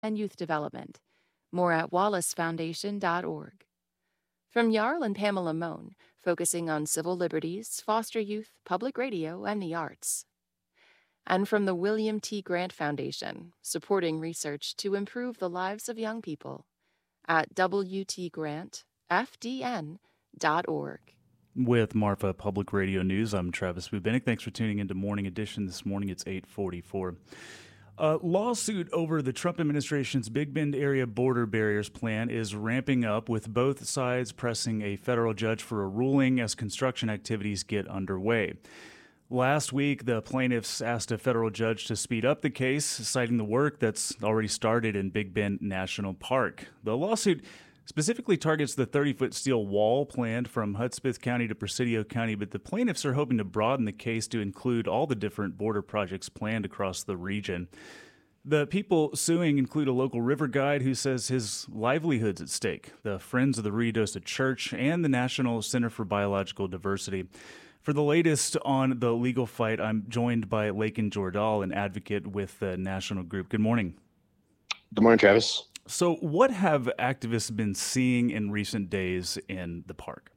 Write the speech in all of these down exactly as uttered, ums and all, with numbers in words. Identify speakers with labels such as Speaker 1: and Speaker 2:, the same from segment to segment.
Speaker 1: and youth development. More at wallace foundation dot org. From Jarl and Pamela Moan, focusing on civil liberties, foster youth, public radio, and the arts. And from the William T. Grant Foundation, supporting research to improve the lives of young people, at w t grant f d n dot org.
Speaker 2: With Marfa Public Radio News, I'm Travis Bubenik. Thanks for tuning into Morning Edition this morning. It's eight forty-four. A lawsuit over the Trump administration's Big Bend area border barriers plan is ramping up, with both sides pressing a federal judge for a ruling as construction activities get underway. Last week, the plaintiffs asked a federal judge to speed up the case, citing the work that's already started in Big Bend National Park. The lawsuit specifically targets the thirty-foot steel wall planned from Hudspeth County to Presidio County, but the plaintiffs are hoping to broaden the case to include all the different border projects planned across the region. The people suing include a local river guide who says his livelihood's at stake, the Friends of the Ruidoso Church, and the National Center for Biological Diversity. For the latest on the legal fight, I'm joined by Lakin Jordal, an advocate with the National Group. Good morning.
Speaker 3: Good morning, Travis.
Speaker 2: So what have activists been seeing in recent days in the park?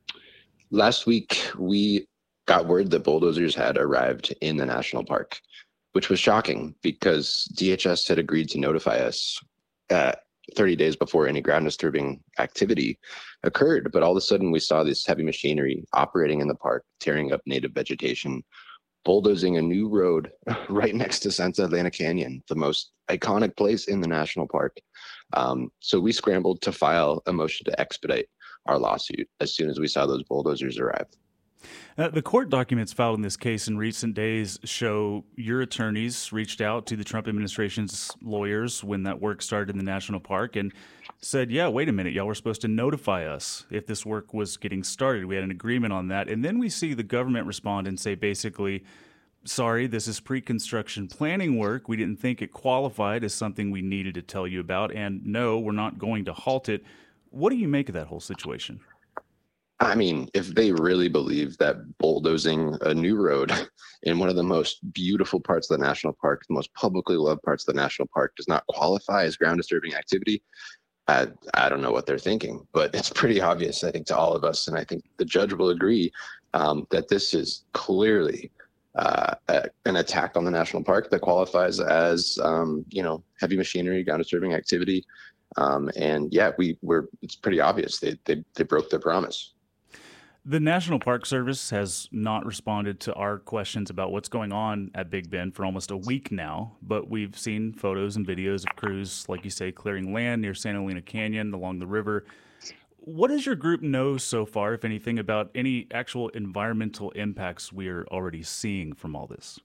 Speaker 3: Last week, we got word that bulldozers had arrived in the national park, which was shocking because D H S had agreed to notify us uh, thirty days before any ground disturbing activity occurred. But all of a sudden, we saw this heavy machinery operating in the park, tearing up native vegetation, bulldozing a new road right next to Santa Elena Canyon, the most iconic place in the national park. Um, so we scrambled to file a motion to expedite our lawsuit as soon as we saw those bulldozers arrive.
Speaker 2: Uh, the court documents filed in this case in recent days show your attorneys reached out to the Trump administration's lawyers when that work started in the national park and said, yeah, wait a minute, y'all were supposed to notify us if this work was getting started. We had an agreement on that. And then we see the government respond and say, basically, sorry, this is pre-construction planning work. We didn't think it qualified as something we needed to tell you about. And no, we're not going to halt it. What do you make of that whole situation?
Speaker 3: I mean, if they really believe that bulldozing a new road in one of the most beautiful parts of the national park, the most publicly loved parts of the national park, does not qualify as ground disturbing activity, I, I don't know what they're thinking, but it's pretty obvious, I think, to all of us. And I think the judge will agree um, that this is clearly uh, a, an attack on the national park that qualifies as, um, you know, heavy machinery, ground disturbing activity. Um, and yeah, we were, it's pretty obvious they, they, they broke their promise.
Speaker 2: The National Park Service has not responded to our questions about what's going on at Big Bend for almost a week now, but we've seen photos and videos of crews, like you say, clearing land near Santa Elena Canyon along the river. What does your group know so far, if anything, about any actual environmental impacts we are already seeing from all this?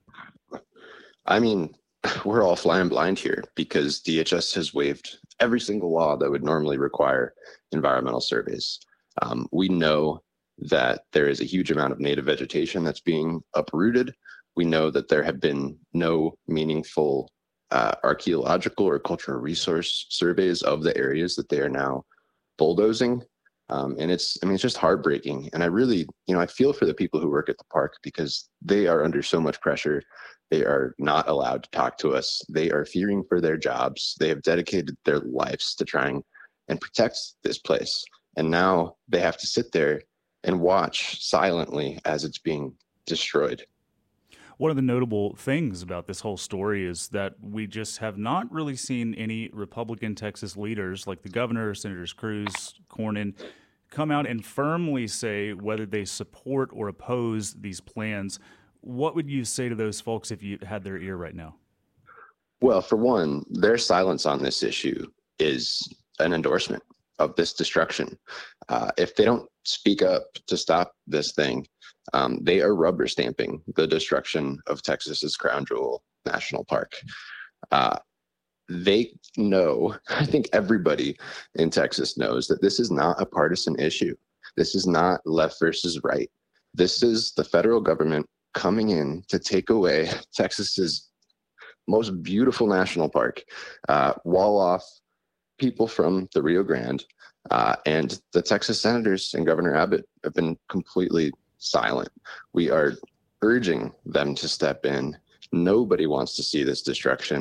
Speaker 3: I mean, we're all flying blind here because D H S has waived every single law that would normally require environmental surveys. Um, we know that there is a huge amount of native vegetation that's being uprooted. We know that there have been no meaningful uh, archaeological or cultural resource surveys of the areas that they are now bulldozing. Um, and it's, I mean, it's just heartbreaking. And I really, you know, I feel for the people who work at the park because they are under so much pressure. They are not allowed to talk to us. They are fearing for their jobs. They have dedicated their lives to trying and protect this place. And now they have to sit there and watch silently as it's being destroyed.
Speaker 2: One of the notable things about this whole story is that we just have not really seen any Republican Texas leaders like the governor, Senators Cruz, Cornyn, come out and firmly say whether they support or oppose these plans. What would you say to those folks if you had their ear right now?
Speaker 3: Well, for one, their silence on this issue is an endorsement of this destruction. Uh, if they don't speak up to stop this thing, um, they are rubber stamping the destruction of Texas's crown jewel national park. Uh, they know, I think everybody in Texas knows that this is not a partisan issue. This is not left versus right. This is the federal government coming in to take away Texas's most beautiful national park, uh, wall off people from the Rio Grande, uh, and the Texas senators and Governor Abbott have been completely silent. We are urging them to step in. Nobody wants to see this destruction.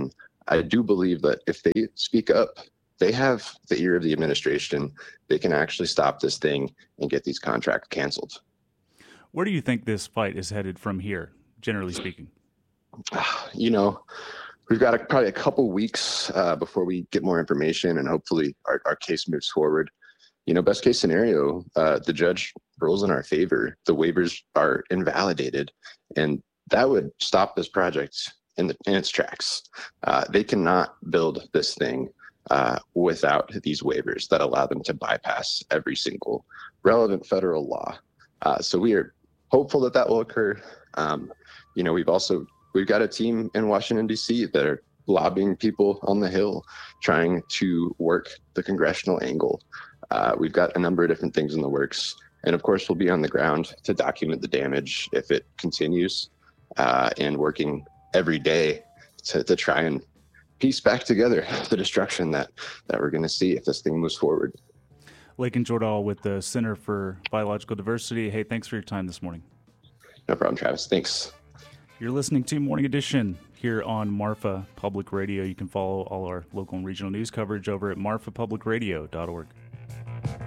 Speaker 3: I do believe that if they speak up, they have the ear of the administration. They can actually stop this thing and get these contracts canceled.
Speaker 2: Where do you think this fight is headed from here, generally speaking?
Speaker 3: You know, we've got a, probably a couple weeks uh, before we get more information, and hopefully our, our case moves forward. You know, best case scenario, uh, the judge rules in our favor. The waivers are invalidated, and that would stop this project in, the, in its tracks. Uh, they cannot build this thing uh, without these waivers that allow them to bypass every single relevant federal law. Uh, so we are hopeful that that will occur. Um, you know, we've also we've got a team in Washington, D C that are lobbying people on the Hill, trying to work the congressional angle. Uh, we've got a number of different things in the works. And of course, we'll be on the ground to document the damage if it continues, uh, and working every day to, to try and piece back together the destruction that, that we're going to see if this thing moves forward.
Speaker 2: Lakin Jordahl with the Center for Biological Diversity. Hey, thanks for your time this morning.
Speaker 3: No problem, Travis. Thanks.
Speaker 2: You're listening to Morning Edition here on Marfa Public Radio. You can follow all our local and regional news coverage over at marfa public radio dot org.